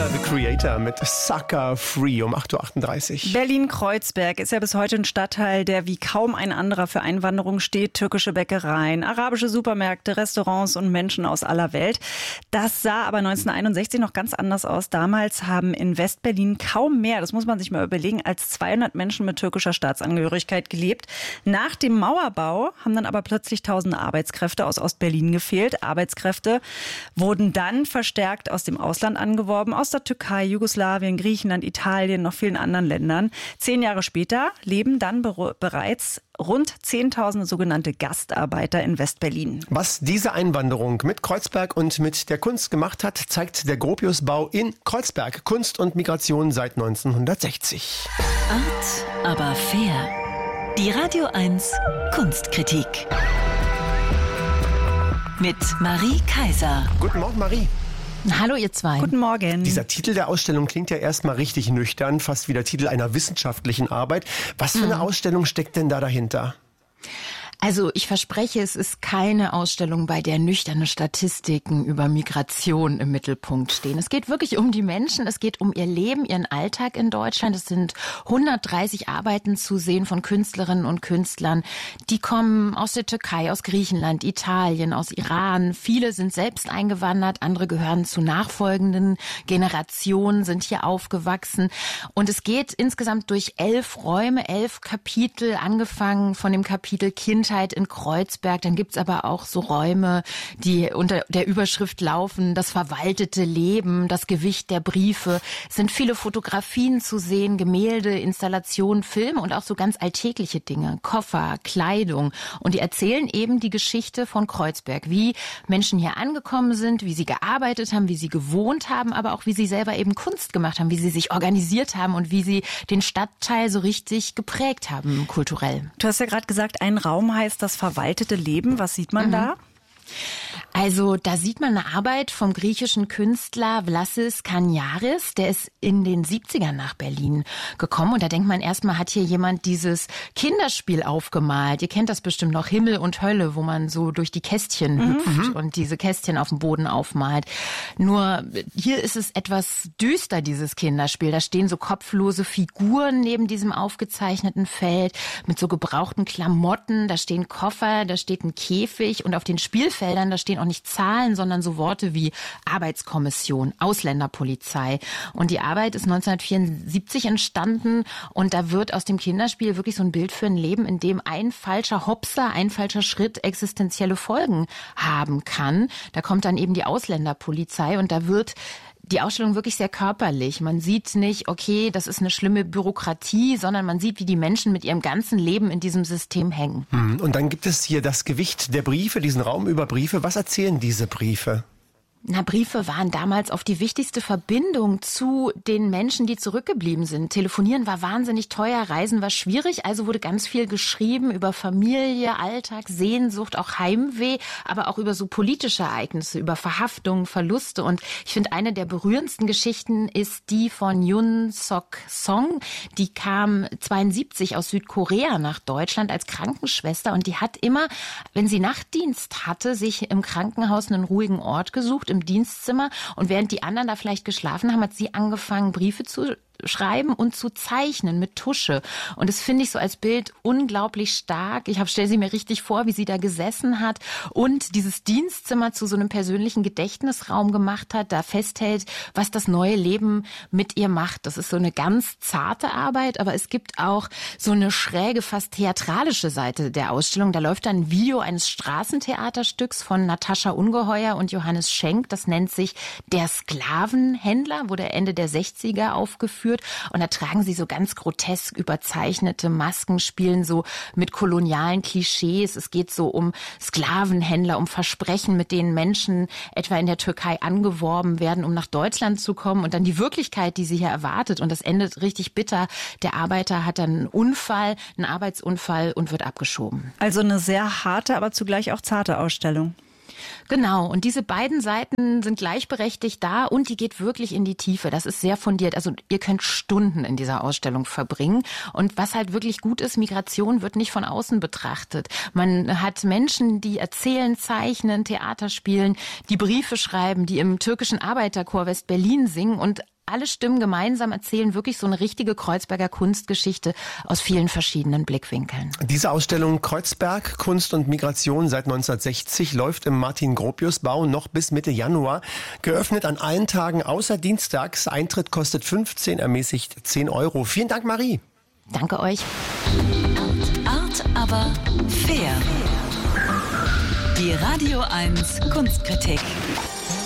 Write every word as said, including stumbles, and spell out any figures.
Tyler, the Creator mit Sucker Free um acht Uhr achtunddreißig. Berlin-Kreuzberg ist ja bis heute ein Stadtteil, der wie kaum ein anderer für Einwanderung steht. Türkische Bäckereien, arabische Supermärkte, Restaurants und Menschen aus aller Welt. Das sah aber neunzehnhunderteinundsechzig noch ganz anders aus. Damals haben in West-Berlin kaum mehr, das muss man sich mal überlegen, als zweihundert Menschen mit türkischer Staatsangehörigkeit gelebt. Nach dem Mauerbau haben dann aber plötzlich tausende Arbeitskräfte aus Ostberlin gefehlt. Arbeitskräfte wurden dann verstärkt aus dem Ausland angeworben, aus der Türkei, Jugoslawien, Griechenland, Italien, noch vielen anderen Ländern. Zehn Jahre später leben dann be- bereits rund zehntausend sogenannte Gastarbeiter in West-Berlin. Was diese Einwanderung mit Kreuzberg und mit der Kunst gemacht hat, zeigt der Gropiusbau in Kreuzberg. Kunst und Migration seit neunzehnhundertsechzig. Art, aber fair. Die Radio eins Kunstkritik. Mit Marie Kaiser. Guten Morgen, Marie. Hallo ihr zwei. Guten Morgen. Dieser Titel der Ausstellung klingt ja erstmal richtig nüchtern, fast wie der Titel einer wissenschaftlichen Arbeit. Was für eine Mhm. Ausstellung steckt denn da dahinter? Also ich verspreche, es ist keine Ausstellung, bei der nüchterne Statistiken über Migration im Mittelpunkt stehen. Es geht wirklich um die Menschen, es geht um ihr Leben, ihren Alltag in Deutschland. Es sind hundertdreißig Arbeiten zu sehen von Künstlerinnen und Künstlern. Die kommen aus der Türkei, aus Griechenland, Italien, aus Iran. Viele sind selbst eingewandert, andere gehören zu nachfolgenden Generationen, sind hier aufgewachsen. Und es geht insgesamt durch elf Räume, elf Kapitel, angefangen von dem Kapitel Kindheit in Kreuzberg. Dann gibt's aber auch so Räume, die unter der Überschrift laufen, das verwaltete Leben, das Gewicht der Briefe. Es sind viele Fotografien zu sehen, Gemälde, Installationen, Filme und auch so ganz alltägliche Dinge, Koffer, Kleidung. Und die erzählen eben die Geschichte von Kreuzberg, wie Menschen hier angekommen sind, wie sie gearbeitet haben, wie sie gewohnt haben, aber auch wie sie selber eben Kunst gemacht haben, wie sie sich organisiert haben und wie sie den Stadtteil so richtig geprägt haben, kulturell. Du hast ja gerade gesagt, ein Raum heißt das verwaltete Leben. Was sieht man mhm. da? Also da sieht man eine Arbeit vom griechischen Künstler Vlasis Kaniaris, der ist in den siebzigern nach Berlin gekommen und da denkt man erstmal, hat hier jemand dieses Kinderspiel aufgemalt. Ihr kennt das bestimmt noch, Himmel und Hölle, wo man so durch die Kästchen mhm. hüpft und diese Kästchen auf dem Boden aufmalt. Nur hier ist es etwas düster, dieses Kinderspiel. Da stehen so kopflose Figuren neben diesem aufgezeichneten Feld mit so gebrauchten Klamotten. Da stehen Koffer, da steht ein Käfig und auf den Spielfeldern, da stehen auch nicht Zahlen, sondern so Worte wie Arbeitskommission, Ausländerpolizei. Und die Arbeit ist neunzehnhundertvierundsiebzig entstanden und da wird aus dem Kinderspiel wirklich so ein Bild für ein Leben, in dem ein falscher Hopser, ein falscher Schritt existenzielle Folgen haben kann. Da kommt dann eben die Ausländerpolizei und da wird die Ausstellung wirklich sehr körperlich. Man sieht nicht, okay, das ist eine schlimme Bürokratie, sondern man sieht, wie die Menschen mit ihrem ganzen Leben in diesem System hängen. Und dann gibt es hier das Gewicht der Briefe, diesen Raum über Briefe. Was erzählen diese Briefe? Na, Briefe waren damals oft die wichtigste Verbindung zu den Menschen, die zurückgeblieben sind. Telefonieren war wahnsinnig teuer, Reisen war schwierig, also wurde ganz viel geschrieben über Familie, Alltag, Sehnsucht, auch Heimweh, aber auch über so politische Ereignisse, über Verhaftungen, Verluste. Und ich finde, eine der berührendsten Geschichten ist die von Yoon Sok Song. Die kam zweiundsiebzig aus Südkorea nach Deutschland als Krankenschwester und die hat immer, wenn sie Nachtdienst hatte, sich im Krankenhaus einen ruhigen Ort gesucht, im Dienstzimmer, und während die anderen da vielleicht geschlafen haben, hat sie angefangen, Briefe zu schreiben und zu zeichnen mit Tusche. Und das finde ich so als Bild unglaublich stark. Ich stelle sie mir richtig vor, wie sie da gesessen hat und dieses Dienstzimmer zu so einem persönlichen Gedächtnisraum gemacht hat, da festhält, was das neue Leben mit ihr macht. Das ist so eine ganz zarte Arbeit, aber es gibt auch so eine schräge, fast theatralische Seite der Ausstellung. Da läuft dann ein Video eines Straßentheaterstücks von Natascha Ungeheuer und Johannes Schenk. Das nennt sich Der Sklavenhändler, wurde Ende der sechziger aufgeführt. Und da tragen sie so ganz grotesk überzeichnete Masken, spielen so mit kolonialen Klischees. Es geht so um Sklavenhändler, um Versprechen, mit denen Menschen etwa in der Türkei angeworben werden, um nach Deutschland zu kommen. Und dann die Wirklichkeit, die sie hier erwartet. Und das endet richtig bitter. Der Arbeiter hat dann einen Unfall, einen Arbeitsunfall und wird abgeschoben. Also eine sehr harte, aber zugleich auch zarte Ausstellung. Genau, und diese beiden Seiten sind gleichberechtigt da und die geht wirklich in die Tiefe. Das ist sehr fundiert. Also ihr könnt Stunden in dieser Ausstellung verbringen. Und was halt wirklich gut ist, Migration wird nicht von außen betrachtet. Man hat Menschen, die erzählen, zeichnen, Theater spielen, die Briefe schreiben, die im türkischen Arbeiterchor West-Berlin singen und alle Stimmen gemeinsam erzählen wirklich so eine richtige Kreuzberger Kunstgeschichte aus vielen verschiedenen Blickwinkeln. Diese Ausstellung Kreuzberg, Kunst und Migration seit neunzehnhundertsechzig läuft im Martin-Gropius-Bau noch bis Mitte Januar. Geöffnet an allen Tagen außer dienstags. Eintritt kostet fünfzehn, ermäßigt zehn Euro. Vielen Dank, Marie. Danke euch. Art, aber fair. Die Radio eins Kunstkritik.